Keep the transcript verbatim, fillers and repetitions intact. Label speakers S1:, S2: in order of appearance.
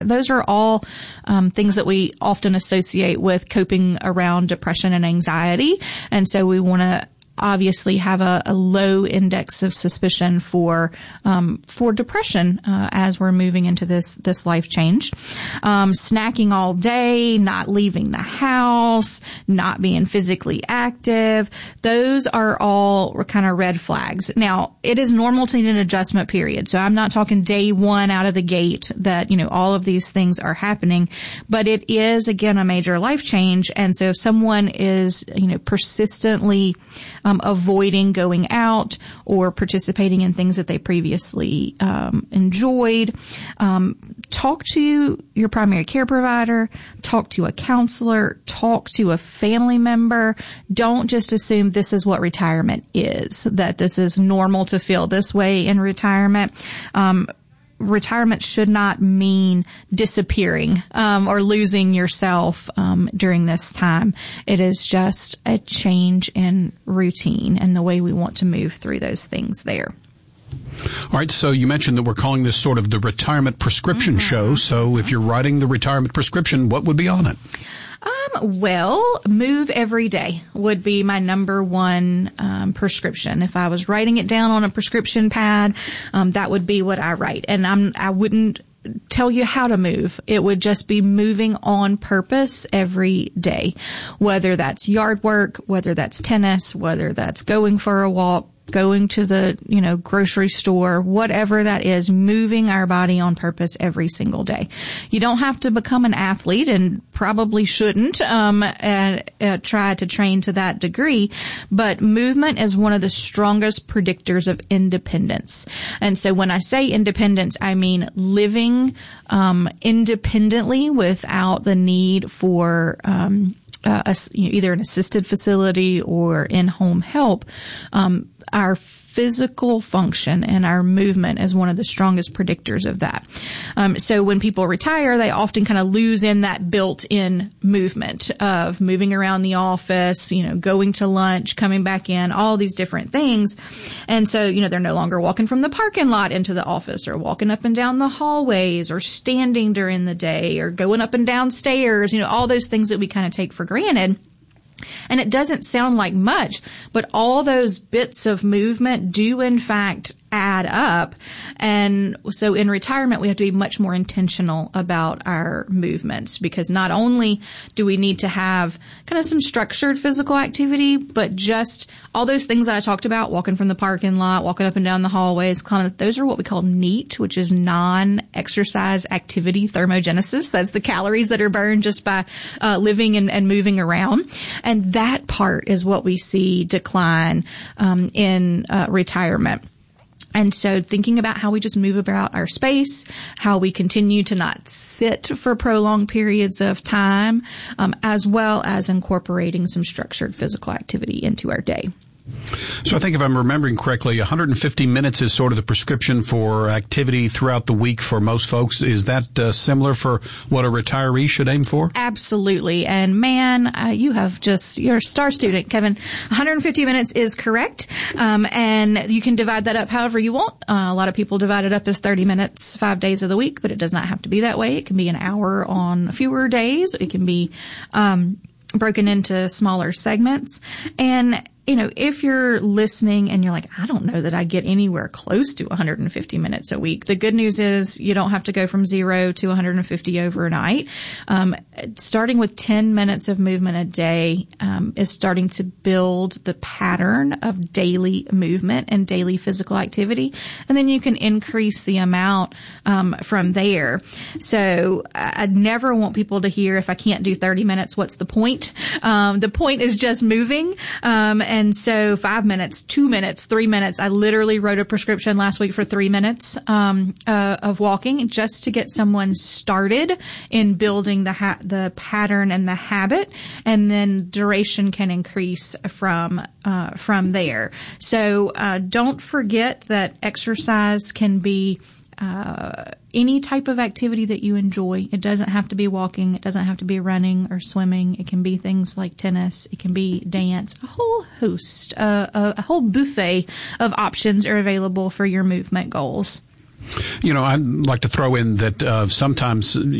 S1: those are all um, things that we often associate with coping around depression and anxiety. And so we want to obviously have a, a low index of suspicion for um, for depression uh, as we're moving into this this life change. Um, snacking all day, not leaving the house, not being physically active, those are all kind of red flags. Now, it is normal to need an adjustment period, so I'm not talking day one out of the gate that, you know, all of these things are happening, but it is, again, a major life change. And so if someone is, you know, persistently Um, avoiding going out or participating in things that they previously um, enjoyed, um, talk to your primary care provider, talk to a counselor, talk to a family member. Don't just assume this is what retirement is, that this is normal to feel this way in retirement. Um, Retirement should not mean disappearing um, or losing yourself um, during this time. It is just a change in routine and the way we want to move through those things there.
S2: All right, so you mentioned that we're calling this sort of the retirement prescription mm-hmm. show. So if you're writing the retirement prescription, what would be on it?
S1: Um, well, move every day would be my number one um, prescription. If I was writing it down on a prescription pad, um, that would be what I write. And I'm, I wouldn't tell you how to move. It would just be moving on purpose every day, whether that's yard work, whether that's tennis, whether that's going for a walk, going to the, you know, grocery store, whatever that is, moving our body on purpose every single day. You don't have to become an athlete, and probably shouldn't um uh, uh, try to train to that degree, but movement is one of the strongest predictors of independence. And so when I say independence, I mean living um independently without the need for um Uh, a, you know, either an assisted facility or in-home help. Um, our physical function and our movement is one of the strongest predictors of that. Um, so when people retire, they often kind of lose in that built-in movement of moving around the office, you know, going to lunch, coming back in, all these different things. And so, you know, they're no longer walking from the parking lot into the office or walking up and down the hallways or standing during the day or going up and down stairs, you know, all those things that we kind of take for granted. And it doesn't sound like much, but all those bits of movement do in fact add up. And so in retirement, we have to be much more intentional about our movements, because not only do we need to have kind of some structured physical activity, but just all those things that I talked about, walking from the parking lot, walking up and down the hallways, climbing, those are what we call NEAT, which is non-exercise activity thermogenesis. That's the calories that are burned just by uh, living and, and moving around. And that part is what we see decline um, in uh, retirement. And so thinking about how we just move about our space, how we continue to not sit for prolonged periods of time, um, as well as incorporating some structured physical activity into our day.
S2: So I think if I'm remembering correctly, one hundred fifty minutes is sort of the prescription for activity throughout the week for most folks. Is that uh, similar for what a retiree should aim for?
S1: Absolutely. And man, uh, you have just, you're a star student, Kevin. one hundred fifty minutes is correct. Um, and you can divide that up however you want. Uh, a lot of people divide it up as thirty minutes, five days of the week, but it does not have to be that way. It can be an hour on fewer days. It can be, um, broken into smaller segments. And you know, if you're listening and you're like, I don't know that I get anywhere close to one hundred fifty minutes a week, the good news is you don't have to go from zero to one hundred fifty overnight. Um, starting with ten minutes of movement a day um, is starting to build the pattern of daily movement and daily physical activity. And then you can increase the amount um, from there. So I never want people to hear, if I can't do thirty minutes, what's the point? Um, the point is just moving. Um, and And so five minutes, two minutes, three minutes. I literally wrote a prescription last week for three minutes um, uh, of walking just to get someone started in building the ha- the pattern and the habit, and then duration can increase from uh, from there. So uh, don't forget that exercise can be Uh, any type of activity that you enjoy. It doesn't have to be walking. It doesn't have to be running or swimming. It can be things like tennis. It can be dance. A whole host, uh, a, a whole buffet of options are available for your movement goals.
S2: You know, I'd like to throw in that uh, sometimes